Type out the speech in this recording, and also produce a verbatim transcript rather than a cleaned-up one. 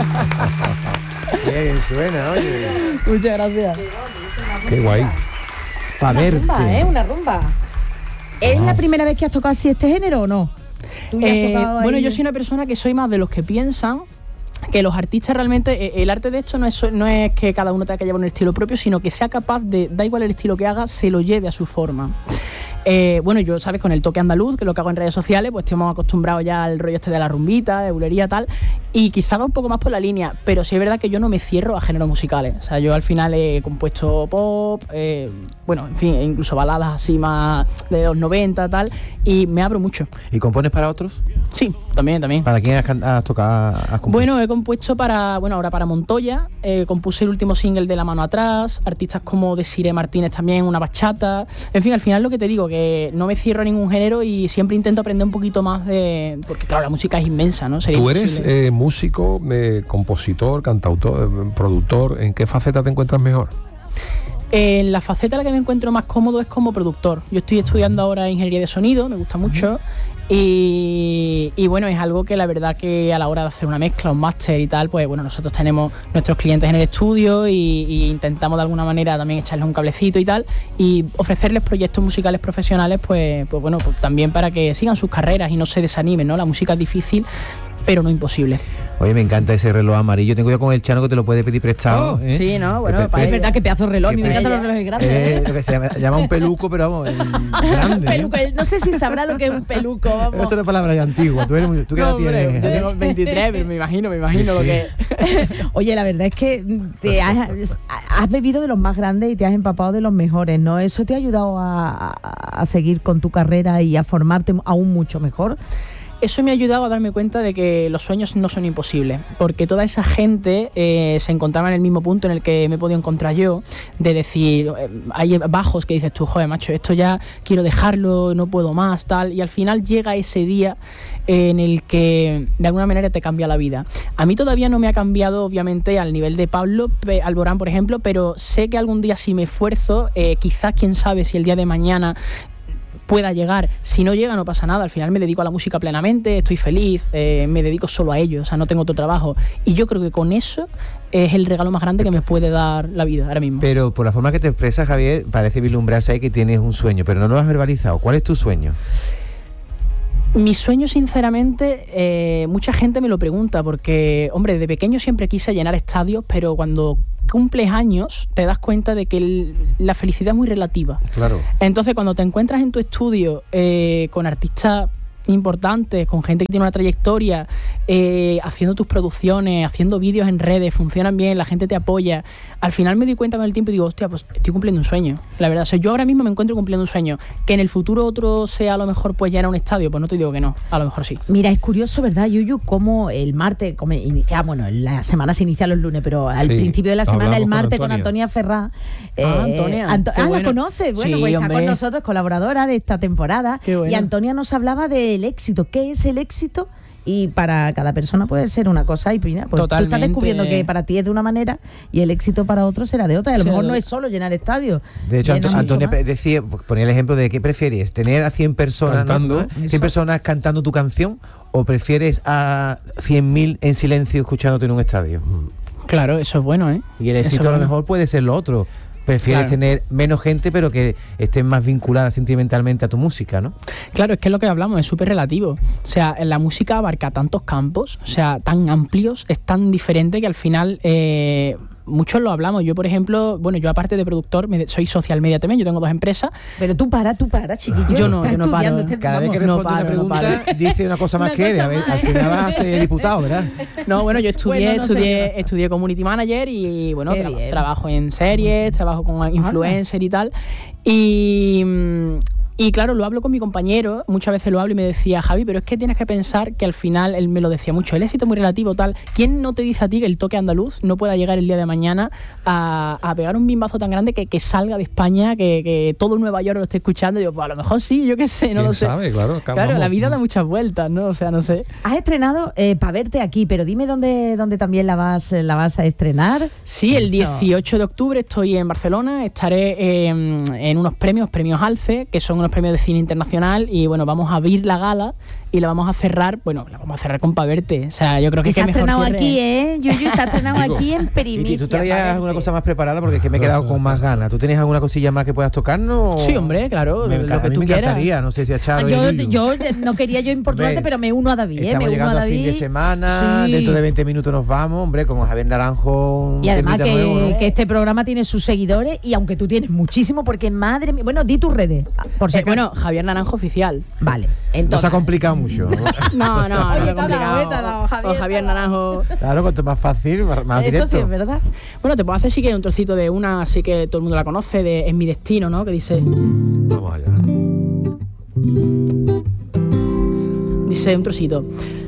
Bien, suena, oye. Muchas gracias. Qué guay. Para verte. Rumba, ¿eh? Una rumba. ¿Es Ah. la primera vez que has tocado así este género o no? ¿Tú ya has Eh, tocado ahí? bueno, yo soy una persona que soy más de los que piensan que los artistas realmente, eh, el arte de esto no es, no es que cada uno tenga que llevar un estilo propio, sino que sea capaz de, da igual el estilo que haga, se lo lleve a su forma. Eh, bueno, yo, ¿sabes? Con el toque andaluz, que es lo que hago en redes sociales, pues estamos acostumbrados ya al rollo este de la rumbita, de bulería, tal, y quizá va un poco más por la línea, pero sí es verdad que yo no me cierro a géneros musicales. O sea, yo al final he compuesto pop, eh, bueno, en fin, incluso baladas así más de los noventa, tal, y me abro mucho. ¿Y compones para otros? Sí, también, también. ¿Para quién has, can- has tocado? Has compuesto? Bueno, he compuesto para, bueno, ahora para Montoya, eh, compuse el último single de La Mano Atrás, artistas como Desiree Martínez también, una bachata, en fin, al final lo que te digo, que no me cierro a ningún género y siempre intento aprender un poquito más de, porque claro, la música es inmensa, ¿no? Sería Tú eres imposible. eh, músico, eh, compositor, cantautor, eh, productor. ¿En qué faceta te encuentras mejor? En la faceta en la que me encuentro más cómodo es como productor. Yo estoy estudiando ahora ingeniería de sonido, me gusta mucho. Y, y bueno, es algo que la verdad que a la hora de hacer una mezcla, un máster y tal, pues bueno, nosotros tenemos nuestros clientes en el estudio y, y intentamos de alguna manera también echarles un cablecito y tal, y ofrecerles proyectos musicales profesionales, pues, pues bueno, pues también para que sigan sus carreras y no se desanimen, ¿no? La música es difícil, pero no imposible. Oye, me encanta ese reloj amarillo. Ten cuidado con el Chano que te lo puede pedir prestado. Oh, ¿eh? sí, ¿no? Bueno, Pe- para Es pe- verdad que pedazo de reloj, a mí me que encantan pe- los relojes grandes. Eh, lo que se llama, llama un peluco, pero vamos, en grande. ¿eh? Peluco, no sé si sabrá lo que es un peluco, vamos. Eso es una palabra ya antigua. Tú, eres muy, tú qué edad No, hombre, tienes. yo tengo veintitrés, pero me imagino, me imagino Sí, lo sí. que... Oye, la verdad es que te has, has bebido de los más grandes y te has empapado de los mejores, ¿no? ¿Eso te ha ayudado a, a- a seguir con tu carrera y a formarte aún mucho mejor? Eso me ha ayudado a darme cuenta de que los sueños no son imposibles, porque toda esa gente eh, se encontraba en el mismo punto en el que me he podido encontrar yo, de decir, eh, hay bajos que dices tú, joder, macho, esto ya quiero dejarlo, no puedo más, tal, y al final llega ese día eh, en el que de alguna manera te cambia la vida. A mí todavía no me ha cambiado, obviamente, al nivel de Pablo Pe- Alborán, por ejemplo, pero sé que algún día si me esfuerzo, eh, quizás, quién sabe, si el día de mañana pueda llegar. Si no llega, no pasa nada. Al final me dedico a la música plenamente, estoy feliz, eh, me dedico solo a ello, o sea, no tengo otro trabajo. Y yo creo que con eso es el regalo más grande que me puede dar la vida ahora mismo. Pero por la forma que te expresas, Javier, parece vislumbrarse ahí que tienes un sueño, pero no lo has verbalizado. ¿Cuál es tu sueño? Mi sueño, sinceramente, eh, mucha gente me lo pregunta porque, hombre, de pequeño siempre quise llenar estadios, pero cuando cumples años te das cuenta de que el- la felicidad es muy relativa. Claro. Entonces, cuando te encuentras en tu estudio eh, con artistas importantes, con gente que tiene una trayectoria, eh, haciendo tus producciones, haciendo vídeos en redes, funcionan bien, la gente te apoya, al final me di cuenta con el tiempo y digo, hostia, pues estoy cumpliendo un sueño, la verdad. O sea, yo ahora mismo me encuentro cumpliendo un sueño. Que en el futuro otro sea a lo mejor pues ya era un estadio, pues no te digo que no, a lo mejor sí. Mira, es curioso, ¿verdad, Yuyu? Cómo el martes, como inicia, bueno, la semana se inicia los lunes, pero al Sí, principio de la semana, el hablamos con martes, con Antonia. Antonia Ferrá. Ah, Antonia, Anto- qué ah, bueno. ¿la conoces? Bueno, Sí, pues está hombre. con nosotros, colaboradora de esta temporada. Qué bueno. Y Antonia nos hablaba del éxito. ¿Qué es el éxito? Y para cada persona puede ser una cosa y pues tú Totalmente. estás descubriendo que para ti es de una manera y el éxito para otro será de otra. Y a lo Será mejor de no otra. es solo llenar estadios. De hecho, llena Anto- mucho Antonia más. pe- decía, ponía el ejemplo de qué prefieres, tener a cien personas, ¿no? Cantando. ¿no? cien Eso. personas cantando tu canción o prefieres a cien mil en silencio escuchándote en un estadio. Claro, eso es bueno, ¿eh? Y el Eso éxito es a lo bueno. mejor puede ser lo otro. Prefieres Claro. tener menos gente, pero que estén más vinculadas sentimentalmente a tu música, ¿no? Claro, es que es lo que hablamos, es súper relativo. O sea, la música abarca tantos campos, o sea, tan amplios, es tan diferente que al final eh, muchos lo hablamos. Yo, por ejemplo, bueno, yo aparte de productor, me de- soy social media también, yo tengo dos empresas. Pero tú para, tú para, chiquillo. Yo no, Estás yo no paro. estudiando este- Cada vez que vamos. no responde una paro, no pregunta, dice una cosa más Una que él. cosa A ver, más. al final vas a ser diputado, ¿verdad? No, bueno, yo estudié, Bueno, no sé estudié, eso. estudié community manager y bueno, Qué tra- bien. trabajo en series, trabajo con influencer y tal. Y, mm, y claro, lo hablo con mi compañero, muchas veces lo hablo y me decía, Javi, pero es que tienes que pensar que al final, él me lo decía mucho, el éxito es muy relativo, tal. ¿Quién no te dice a ti que el toque andaluz no pueda llegar el día de mañana a, a pegar un bimbazo tan grande que, que salga de España, que, que todo Nueva York lo esté escuchando? Y digo, pues a lo mejor sí, yo qué sé, no ¿Quién lo sé. sabe? Claro, Claro, vamos. la vida da muchas vueltas, ¿no? O sea, no sé. Has estrenado eh, para verte aquí, pero dime dónde, dónde también la vas, la vas a estrenar. Sí, el Eso. dieciocho de octubre estoy en Barcelona, estaré eh, en unos premios, premios Alce, que son unos premios de cine internacional, y bueno, vamos a abrir la gala y la vamos a cerrar, bueno, la vamos a cerrar con Pa' Verte. O sea, yo creo que, que se qué ha mejor estrenado cierre. aquí, ¿eh? Yuyu se ha estrenado aquí en ¿Y primicia. tú traías Pa' alguna Verte. cosa más preparada? Porque es que me he quedado con más ganas. ¿Tú tienes alguna cosilla más que puedas tocarnos? Sí, hombre, claro, Me lo enca- que a mí tú me quieras. encantaría, no sé si a Charo y a Yo, Yuyu. yo no quería yo importunarte, Hombre, pero me uno a David, ¿eh? Estamos Me uno a llegando a David. fin de semana, Sí. dentro de veinte minutos nos vamos, hombre, como Javier Naranjo. un Y además temita que, nuevo, ¿no? que este programa tiene sus seguidores y aunque tú tienes muchísimo, porque madre mía, bueno, di tus redes, por si Eh, acaso. bueno, Javier Naranjo oficial. Vale, No se entonces. ha complicado mucho. No, no, Oye, no te es ha dado, complicado. eh, te ha dado, Javier, O Javier te ha dado. Naranjo. Claro, cuanto más fácil, más más Eso directo. sí es verdad. Bueno, te puedo hacer sí que un trocito de una, así que todo el mundo la conoce, de Es mi destino, ¿no? Que dice, Vamos allá. dice un trocito.